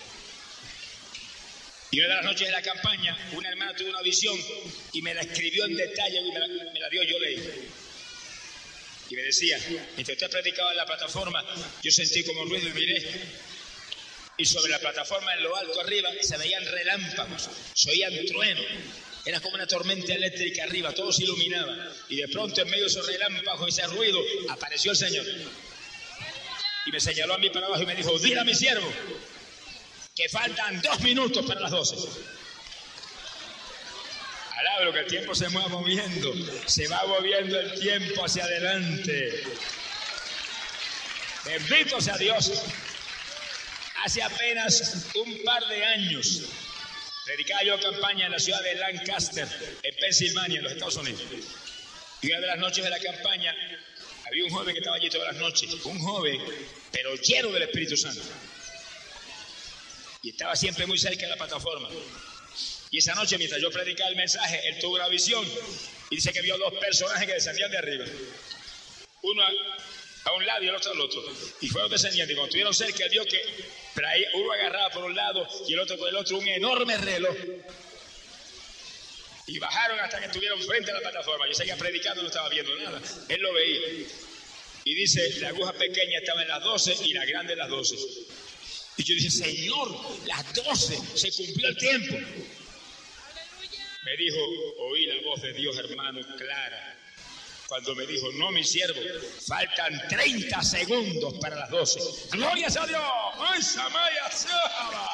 Y una de las noches de la campaña, una hermana tuvo una visión y me la escribió en detalle y me la dio, yo leí. Y me decía, mientras usted predicaba en la plataforma, yo sentí como un ruido y miré. Y sobre la plataforma, en lo alto arriba, se veían relámpagos, se oían truenos. Era como una tormenta eléctrica arriba, todo se iluminaba. Y de pronto, en medio de esos relámpagos y ese ruido, apareció el Señor. Y me señaló a mí para abajo y me dijo, dile a mi siervo que faltan 2 minutos para las 12. Alabro que el tiempo se va moviendo, se va moviendo el tiempo hacia adelante. Bendito sea Dios. Hace apenas un par de años predicaba yo campaña en la ciudad de Lancaster, en Pensilvania, en los Estados Unidos. Y una de las noches de la campaña había un joven que estaba allí todas las noches, un joven, pero lleno del Espíritu Santo. Y estaba siempre muy cerca de la plataforma. Y esa noche, mientras yo predicaba el mensaje, él tuvo una visión y dice que vio 2 personajes que descendían de arriba. Uno a un lado y el otro al otro. Y fueron descendiendo. Y cuando estuvieron cerca, él vio que uno agarraba por un lado y el otro por el otro un enorme reloj. Y bajaron hasta que estuvieron frente a la plataforma. Yo seguía predicando, no estaba viendo nada. Él lo veía. Y dice, la aguja pequeña estaba en las 12 y la grande en las 12. Y yo dije, Señor, las 12, se cumplió el tiempo. Me dijo, oí la voz de Dios, hermano, clara. Cuando me dijo, no, mi siervo, faltan 30 segundos para las 12. ¡Gloria a Dios! ¡Ay, Samaya, Saba!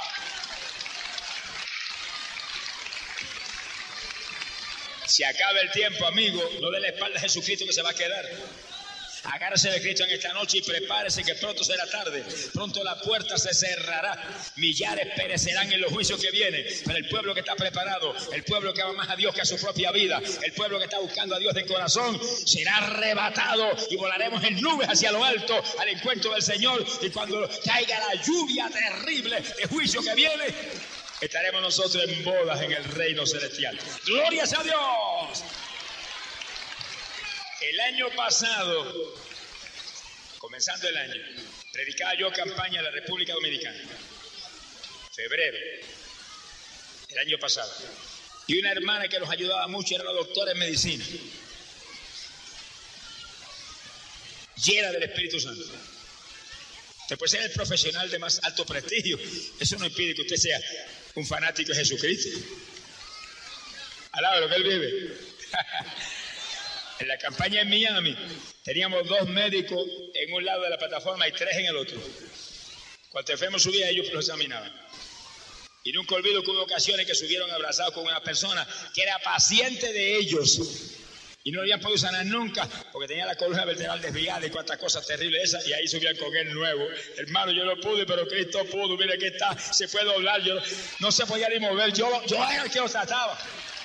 Se acaba el tiempo, amigo. No dé la espalda a Jesucristo que se va a quedar. Agárrese de Cristo en esta noche y prepárese que pronto será tarde. Pronto la puerta se cerrará. Millares perecerán en los juicios que vienen. Pero el pueblo que está preparado, el pueblo que ama más a Dios que a su propia vida, el pueblo que está buscando a Dios de corazón, será arrebatado y volaremos en nubes hacia lo alto al encuentro del Señor. Y cuando caiga la lluvia terrible de juicio que viene, estaremos nosotros en bodas en el reino celestial. ¡Gloria a Dios! El año pasado, comenzando el año, predicaba yo campaña en la República Dominicana. Febrero, el año pasado. Y una hermana que nos ayudaba mucho era la doctora en medicina. Llena del Espíritu Santo. Usted puede ser el profesional de más alto prestigio. Eso no impide que usted sea un fanático de Jesucristo. Alaba lo que él vive. En la campaña en Miami teníamos 2 médicos en un lado de la plataforma y 3 en el otro. Cuando enfermos subía, ellos los examinaban. Y nunca olvido que hubo ocasiones que subieron abrazados con una persona que era paciente de ellos. Y no lo habían podido sanar nunca porque tenía la columna vertebral desviada y cuantas cosas terribles esas. Y ahí subían con él nuevo. Hermano, yo no pude, pero Cristo pudo. Mire que está, se fue a doblar. Yo no se podía ni mover. Yo era el que lo trataba.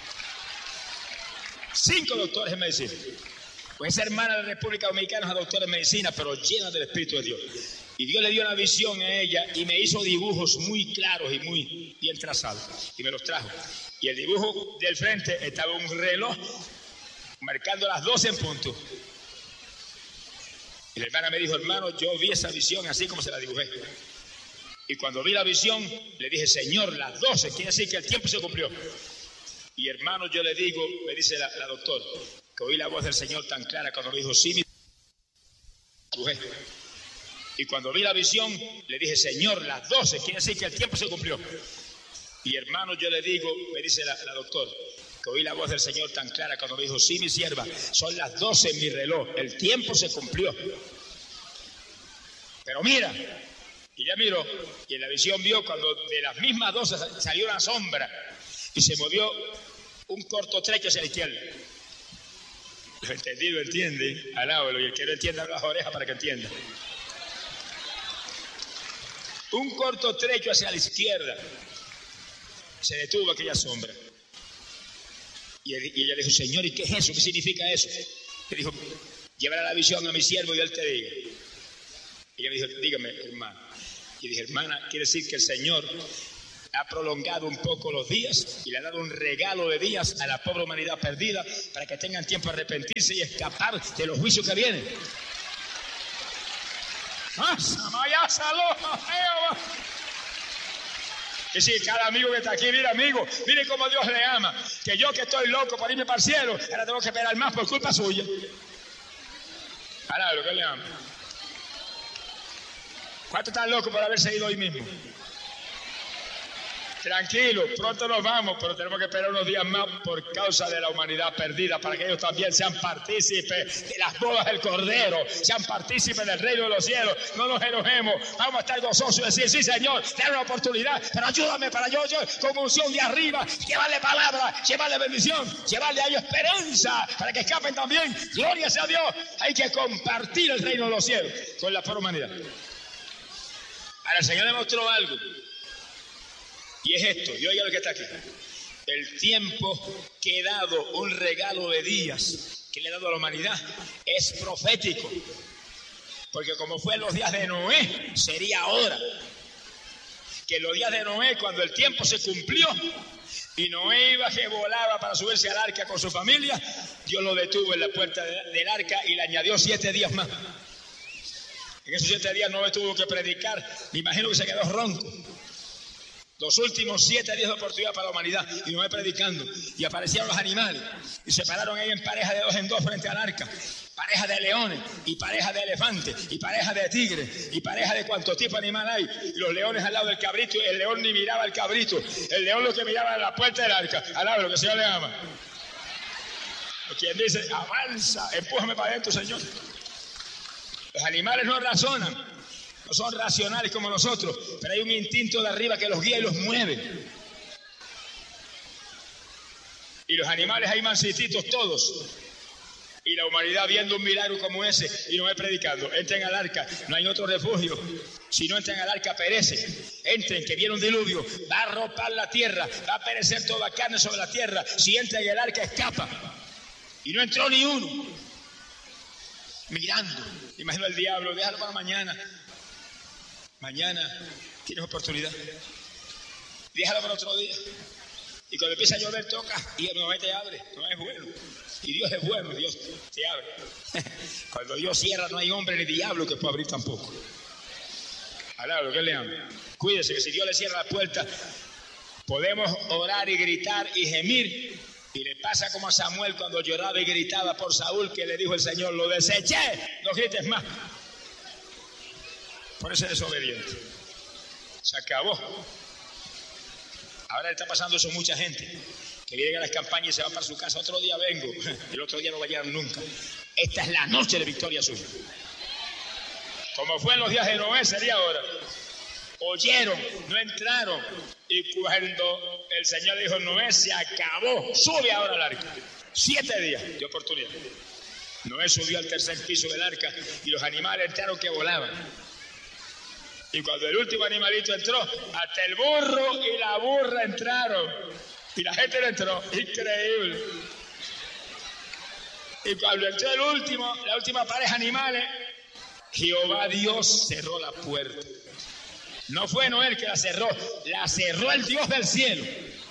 5 doctores en medicina. Pues esa hermana de la República Dominicana es doctora en medicina, pero llena del Espíritu de Dios. Y Dios le dio una visión a ella y me hizo dibujos muy claros y muy bien trazados. Y me los trajo. Y el dibujo del frente estaba un reloj marcando las 12 en punto. Y la hermana me dijo, hermano, yo vi esa visión así como se la dibujé. Y cuando vi la visión, le dije, Señor, las 12, quiere decir que el tiempo se cumplió. Y hermano, yo le digo, me dice la doctora, que oí la voz del Señor tan clara cuando me dijo, sí, mi mujer. Y cuando vi la visión, le dije, Señor, las 12, quiere decir que el tiempo se cumplió. Y hermano, yo le digo, me dice la doctora, que oí la voz del Señor tan clara cuando me dijo, sí, mi sierva, son las 12 en mi reloj, el tiempo se cumplió. Pero mira, y ya miró, y en la visión vio cuando de las mismas 12 salió una sombra y se movió un corto trecho hacia la izquierda. Lo entendido entiende, alábalo, y el que no entienda las orejas para que entienda. Un corto trecho hacia la izquierda. Se detuvo aquella sombra. Y ella le dijo, Señor, ¿y qué es eso? ¿Qué significa eso? Le dijo, llévale la visión a mi siervo y él te diga. Y ella me dijo, dígame, hermano. Y dije, hermana, quiere decir que el Señor ha prolongado un poco los días y le ha dado un regalo de días a la pobre humanidad perdida para que tengan tiempo a arrepentirse y escapar de los juicios que vienen. Y si cada amigo que está aquí, mira amigo, mire cómo Dios le ama, que yo que estoy loco por irme para el cielo, ahora tengo que esperar más por culpa suya. Ahora lo que le ama. ¿Cuántos están locos por haberse ido hoy mismo? Tranquilo, pronto nos vamos, pero tenemos que esperar unos días más por causa de la humanidad perdida, para que ellos también sean partícipes de las bodas del Cordero, sean partícipes del reino de los cielos. No nos enojemos, vamos a estar gozosos y decir, sí Señor, dame una oportunidad, pero ayúdame para yo con unción de arriba, llevarle palabra, llevarle bendición, llevarle a ellos esperanza, para que escapen también. Gloria sea a Dios, hay que compartir el reino de los cielos con la pobre humanidad. Ahora el Señor le mostró algo. Y es esto, y oiga lo que está aquí. El tiempo que he dado, un regalo de días que le he dado a la humanidad, es profético. Porque como fue en los días de Noé, sería ahora. Que en los días de Noé, cuando el tiempo se cumplió, y Noé iba que volaba para subirse al arca con su familia, Dios lo detuvo en la puerta del arca y le añadió 7 días más. En esos 7 días Noé tuvo que predicar, me imagino que se quedó ronco. Los últimos 7 días de oportunidad para la humanidad, y Noé predicando, y aparecieron los animales, y se pararon ahí en pareja de 2 en 2 frente al arca, pareja de leones, y pareja de elefantes, y pareja de tigres, y pareja de cuánto tipo de animal hay, y los leones al lado del cabrito, y el león ni miraba al cabrito, el león lo que miraba era la puerta del arca, al lado de lo que el Señor le ama. Quien dice, avanza, empújame para adentro, Señor. Los animales no razonan. No son racionales como nosotros, pero hay un instinto de arriba que los guía y los mueve. Y los animales hay mansititos todos. Y la humanidad viendo un milagro como ese y no es predicando. Entren al arca, no hay otro refugio. Si no entran al arca, perecen. Entren, que viene un diluvio, va a arropar la tierra, va a perecer toda carne sobre la tierra. Si entran en el arca, escapa. Y no entró ni uno. Mirando. Imagino al diablo, déjalo para mañana. Mañana tienes oportunidad. Déjalo para otro día. Y cuando empieza a llover, toca y el momento te abre. No es bueno. Y Dios es bueno, Dios te abre. Cuando Dios cierra, no hay hombre ni diablo que pueda abrir tampoco. Alá, lo que le ama. Cuídese que si Dios le cierra la puerta, podemos orar y gritar y gemir. Y le pasa como a Samuel cuando lloraba y gritaba por Saúl, que le dijo el Señor, lo deseché, no grites más. Por ese desobediente. Se acabó. Ahora está pasando eso mucha gente. Que viene a las campañas y se va para su casa. Otro día vengo. El otro día no va a llegar nunca. Esta es la noche de victoria suya. Como fue en los días de Noé, sería ahora. Oyeron, no entraron. Y cuando el Señor dijo, Noé, se acabó. Sube ahora al arca. 7 días de oportunidad. Noé subió al 3er piso del arca y los animales entraron que volaban. Y cuando el último animalito entró, hasta el burro y la burra entraron. Y la gente no entró. Increíble. Y cuando entró la última pareja de animales, Jehová Dios cerró la puerta. No fue Noé el que la cerró el Dios del cielo.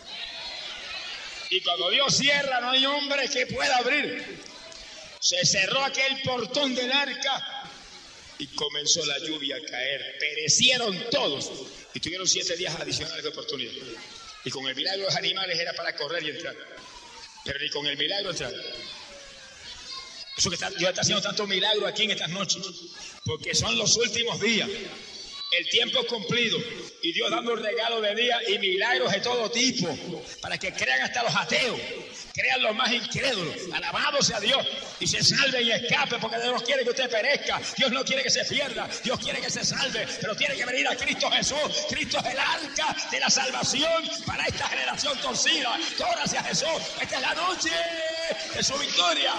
Y cuando Dios cierra, no hay hombre que pueda abrir. Se cerró aquel portón del arca. Y comenzó la lluvia a caer. Perecieron todos. Y tuvieron 7 días adicionales de oportunidad. Y con el milagro de los animales era para correr y entrar. Pero ni con el milagro entrar. Eso que Dios está haciendo tanto milagro aquí en estas noches. Porque son los últimos días. El tiempo es cumplido. Y Dios dando un regalo de día y milagros de todo tipo. Para que crean hasta los ateos. Crean los más incrédulos. Alabado sea Dios. Y se salven y escapen. Porque Dios no quiere que usted perezca. Dios no quiere que se pierda. Dios quiere que se salve. Pero tiene que venir a Cristo Jesús. Cristo es el arca de la salvación para esta generación torcida. Gracias a Jesús. Esta es la noche de su victoria.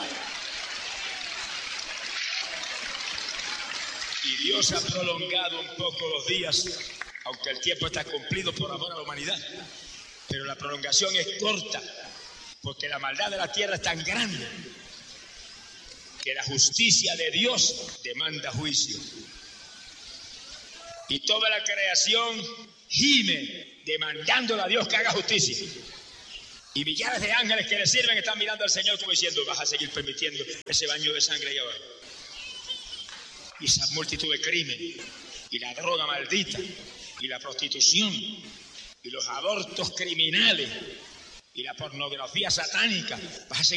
Y Dios ha prolongado un poco los días, aunque el tiempo está cumplido por amor a la humanidad. Pero la prolongación es corta, porque la maldad de la tierra es tan grande que la justicia de Dios demanda juicio. Y toda la creación gime demandándole a Dios que haga justicia. Y millares de ángeles que le sirven están mirando al Señor como diciendo, vas a seguir permitiendo ese baño de sangre ahí abajo. Y esa multitud de crimen, y la droga maldita, y la prostitución, y los abortos criminales, y la pornografía satánica, vas a seguir